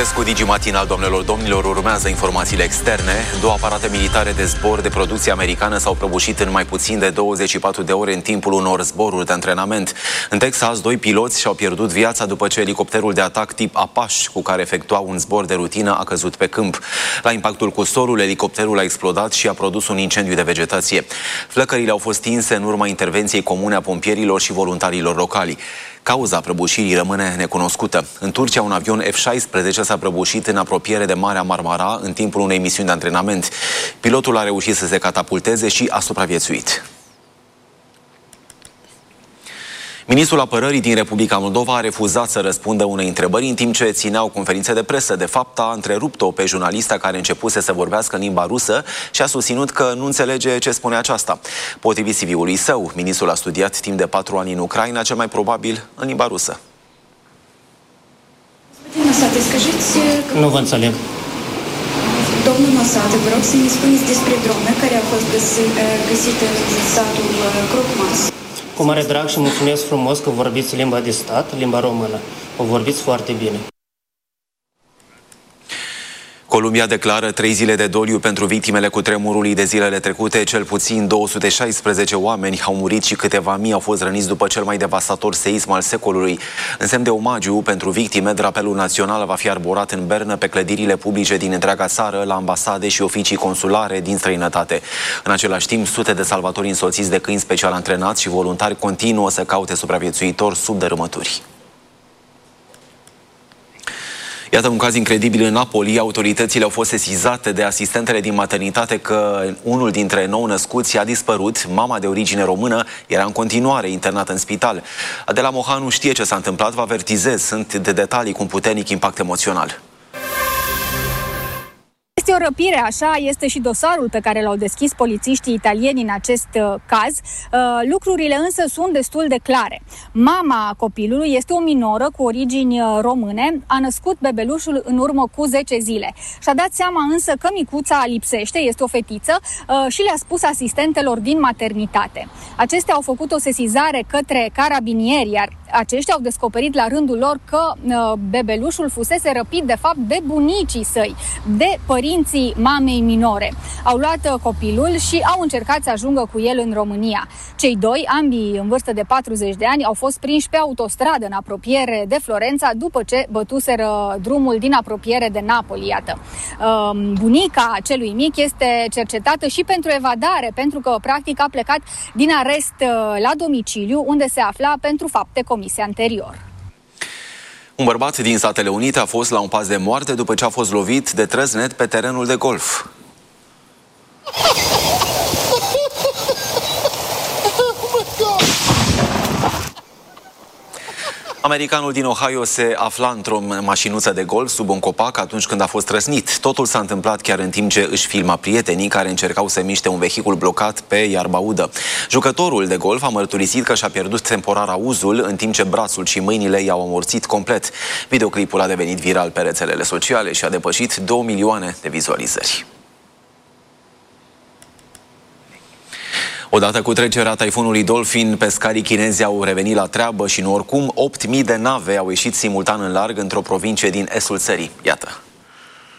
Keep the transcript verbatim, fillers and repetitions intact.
Vorbesc cu Digi Matinal, domnilor, domnilor, urmează informațiile externe. Două aparate militare de zbor de producție americană s-au prăbușit în mai puțin de douăzeci și patru de ore în timpul unor zboruri de antrenament. În Texas, doi piloți și-au pierdut viața după ce elicopterul de atac tip Apache, cu care efectuau un zbor de rutină, a căzut pe câmp. La impactul cu solul, elicopterul a explodat și a produs un incendiu de vegetație. Flăcările au fost stinse în urma intervenției comune a pompierilor și voluntarilor locali. Cauza prăbușirii rămâne necunoscută. În Turcia, un avion F șaisprezece s-a prăbușit în apropiere de Marea Marmara în timpul unei misiuni de antrenament. Pilotul a reușit să se catapulteze și a supraviețuit. Ministrul Apărării din Republica Moldova a refuzat să răspundă unei întrebări în timp ce țineau conferințe de presă. De fapt, a întrerupt-o pe jurnalista care începuse să vorbească în limba rusă și a susținut că nu înțelege ce spune aceasta. Potrivit C V-ului său, ministrul a studiat timp de patru ani în Ucraina, cel mai probabil în limba rusă. Nu vă înțeleg. Domnul Nosate, vă rog să ne spuneți despre dronă care a fost găsită în satul Crocmas. Cu mare drag și mulțumesc frumos că vorbiți limba de stat, limba română. O vorbiți foarte bine. Columbia declară trei zile de doliu pentru victimele cutremurului de zilele trecute. Cel puțin două sute șaisprezece oameni au murit și câteva mii au fost răniți după cel mai devastator seism al secolului. În semn de omagiu pentru victime, drapelul național va fi arborat în Bernă pe clădirile publice din întreaga țară, la ambasade și oficii consulare din străinătate. În același timp, sute de salvatori însoțiți de câini special antrenați și voluntari continuă să caute supraviețuitori sub dărâmături. Iată un caz incredibil în Napoli. Autoritățile au fost sesizate de asistentele din maternitate că unul dintre nou-născuți a dispărut. Mama, de origine română, era în continuare internată în spital. Adela Mohanu știe ce s-a întâmplat, vă avertizez, sunt de detalii cu un puternic impact emoțional. Este o răpire, așa este și dosarul pe care l-au deschis polițiștii italieni în acest uh, caz. Uh, lucrurile însă sunt destul de clare. Mama copilului este o minoră cu origini uh, române, a născut bebelușul în urmă cu zece zile. Și-a dat seama însă că micuța lipsește, este o fetiță, uh, și le-a spus asistentelor din maternitate. Acestea au făcut o sesizare către carabinieri, iar aceștia au descoperit la rândul lor că uh, bebelușul fusese răpit de fapt de bunicii săi, de părinții mamei minore. Au luat uh, copilul și au încercat să ajungă cu el în România. Cei doi, ambii în vârstă de patruzeci de ani, au fost prinși pe autostradă în apropiere de Florența după ce bătuseră drumul din apropiere de Napoli, iată. Uh, bunica celui mic este cercetată și pentru evadare, pentru că practic a plecat din arest uh, la domiciliu, unde se afla pentru fapte comise anterior. Un bărbat din Statele Unite a fost la un pas de moarte după ce a fost lovit de trăsnet pe terenul de golf. Americanul din Ohio se afla într-o mașinuță de golf sub un copac atunci când a fost răsnit. Totul s-a întâmplat chiar în timp ce își filma prietenii care încercau să miște un vehicul blocat pe iarba udă. Jucătorul de golf a mărturisit că și-a pierdut temporar auzul în timp ce brațul și mâinile i-au amorțit complet. Videoclipul a devenit viral pe rețelele sociale și a depășit două milioane de vizualizări. Odată cu trecerea taifunului Dolphin, pescarii chinezi au revenit la treabă și nu oricum, opt mii de nave au ieșit simultan în larg într-o provincie din estul țării. Iată.